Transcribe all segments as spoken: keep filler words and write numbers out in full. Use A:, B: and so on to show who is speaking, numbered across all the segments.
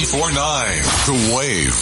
A: ninety-four point nine The Wave.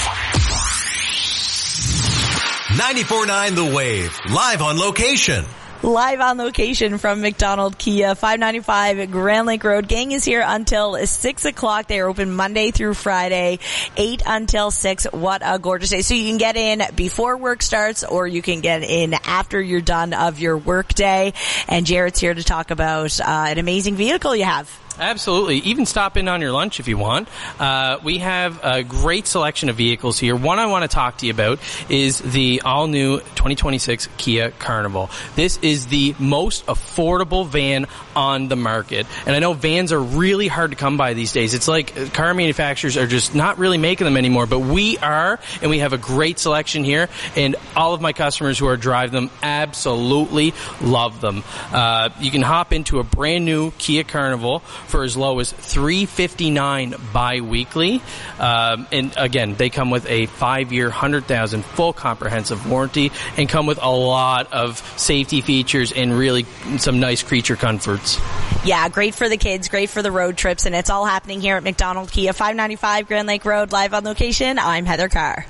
B: ninety-four point nine The Wave. Live on location.
C: Live on location from McDonald Kia, five ninety-five Grand Lake Road. Gang is here until six o'clock. They are open Monday through Friday, eight until six. What a gorgeous day. So you can get in before work starts, or you can get in after you're done of your work day. And Jared's here to talk about uh, an amazing vehicle you have.
D: Absolutely. Even stop in on your lunch if you want. Uh, we have a great selection of vehicles here. One I want to talk to you about is the all-new twenty twenty-six Kia Carnival. This is the most affordable van on the market. And I know vans are really hard to come by these days. It's like car manufacturers are just not really making them anymore, but we are, and we have a great selection here. And all of my customers who are driving them absolutely love them. Uh, you can hop into a brand new Kia Carnival for as low as three hundred fifty-nine dollars bi-weekly. Um, and again, they come with a five-year, one hundred thousand dollars full comprehensive warranty and come with a lot of safety features and really some nice creature comforts.
C: Yeah, great for the kids, great for the road trips, and it's all happening here at McDonald Kia, five ninety-five Grand Lake Road, live on location. I'm Heather Carr.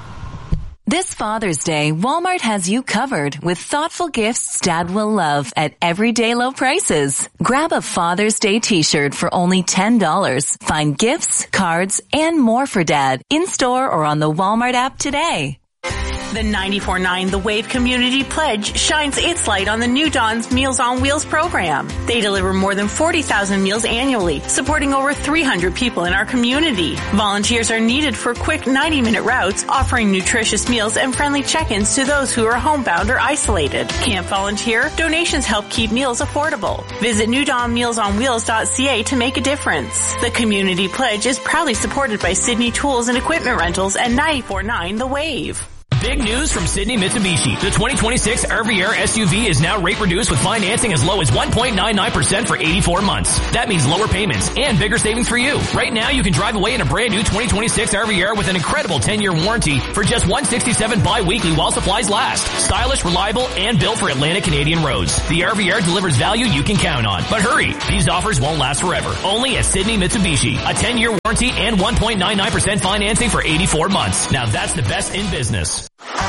E: This Father's Day, Walmart has you covered with thoughtful gifts Dad will love at everyday low prices. Grab a Father's Day t-shirt for only ten dollars. Find gifts, cards, and more for Dad in-store or on the Walmart app today.
F: The ninety-four point nine The Wave Community Pledge shines its light on the New Dawn's Meals on Wheels program. They deliver more than forty thousand meals annually, supporting over three hundred people in our community. Volunteers are needed for quick ninety-minute routes, offering nutritious meals and friendly check-ins to those who are homebound or isolated. Can't volunteer? Donations help keep meals affordable. Visit new dawn meals on wheels dot c a to make a difference. The Community Pledge is proudly supported by Sydney Tools and Equipment Rentals and ninety-four point nine The Wave.
G: Big news from Sydney Mitsubishi. The twenty twenty-six R V R S U V is now rate reduced with financing as low as one point nine nine percent for eighty-four months. That means lower payments and bigger savings for you. Right now, you can drive away in a brand new twenty twenty-six R V R with an incredible ten-year warranty for just one hundred sixty-seven dollars bi-weekly while supplies last. Stylish, reliable, and built for Atlantic Canadian roads. The R V R delivers value you can count on. But hurry, these offers won't last forever. Only at Sydney Mitsubishi. A ten-year warranty and one point nine nine percent financing for eighty-four months. Now that's the best in business.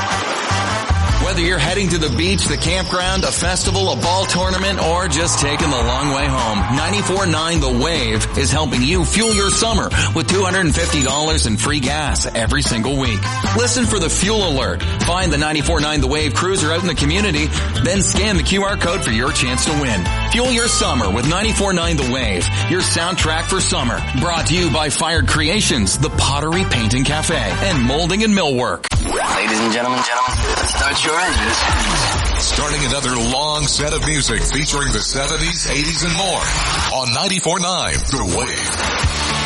H: Whether you're heading to the beach, the campground, a festival, a ball tournament, or just taking the long way home, ninety-four point nine The Wave is helping you fuel your summer with two hundred fifty dollars in free gas every single week. Listen for the fuel alert. Find the ninety-four point nine The Wave cruiser out in the community, then scan the Q R code for your chance to win. Fuel your summer with ninety-four point nine The Wave, your soundtrack for summer. Brought to you by Fired Creations, the Pottery Painting Cafe, and Molding and Millwork.
I: Ladies and gentlemen, gentlemen, start your engines.
A: Starting another long set of music featuring the seventies, eighties, and more on ninety-four point nine The Wave.